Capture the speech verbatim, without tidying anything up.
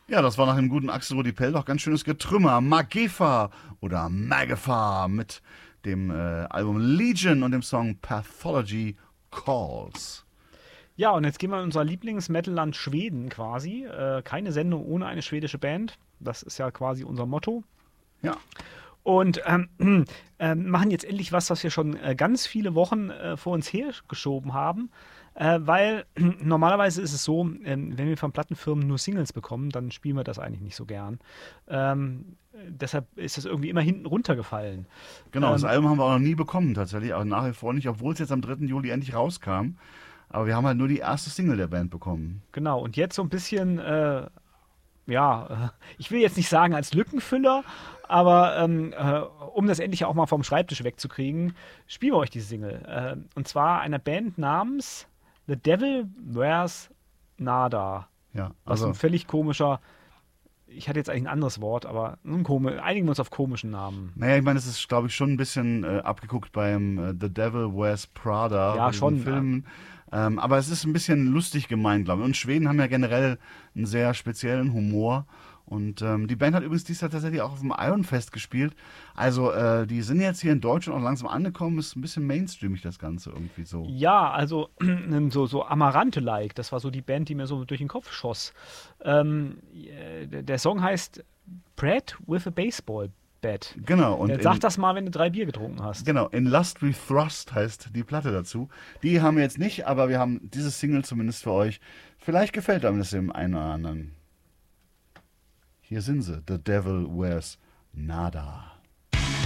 Ja, das war nach dem guten Axel Rudi Pell doch ganz schönes Getrümmer. Magefa oder Magefa mit dem äh, Album Legion und dem Song Pathology Calls. Ja, und jetzt gehen wir in unser Lieblings-Metal-Land Schweden quasi. Äh, keine Sendung ohne eine schwedische Band. Das ist ja quasi unser Motto. Ja, Und ähm, äh, machen jetzt endlich was, was wir schon äh, ganz viele Wochen äh, vor uns hergeschoben haben. Äh, weil normalerweise ist es so, ähm, wenn wir von Plattenfirmen nur Singles bekommen, dann spielen wir das eigentlich nicht so gern. Ähm, deshalb ist das irgendwie immer hinten runtergefallen. genau. Das Ähm, Album haben wir auch noch nie bekommen tatsächlich, auch nach wie vor nicht, obwohl es jetzt am dritten Juli endlich rauskam. Aber wir haben halt nur die erste Single der Band bekommen. genau, und jetzt so ein bisschen, äh, ja, äh, ich will jetzt nicht sagen als Lückenfüller, aber ähm, äh, um das endlich auch mal vom Schreibtisch wegzukriegen, spielen wir euch die Single. Äh, und zwar einer Band namens The Devil Wears Nada. Ja, Was ein also, völlig komischer, ich hatte jetzt eigentlich ein anderes Wort, aber ein komisch, einigen wir uns auf komischen Namen. naja, ich meine, es ist, glaube ich, schon ein bisschen äh, abgeguckt beim äh, The Devil Wears Prada, bei Ja, diesen schon. Äh, Filmen. Ähm, aber es ist ein bisschen lustig gemeint, glaube ich. Und Schweden haben ja generell einen sehr speziellen Humor. Und ähm, die Band hat übrigens dies Jahr tatsächlich auch auf dem Ironfest gespielt. Also, äh, die sind jetzt hier in Deutschland auch langsam angekommen. Ist ein bisschen mainstreamig, das Ganze irgendwie so. Ja, also so, so Amarante-like, das war so die Band, die mir so durch den Kopf schoss. Ähm, äh, der der Song heißt Bread with a Baseball Bat. Genau, und Äh, Sag in, das mal, wenn du drei Bier getrunken hast. genau, in Lust We Thrust heißt die Platte dazu. Die haben wir jetzt nicht, aber wir haben diese Single zumindest für euch. Vielleicht gefällt einem das dem einen oder anderen. Hier sind sie, The Devil Wears Nada.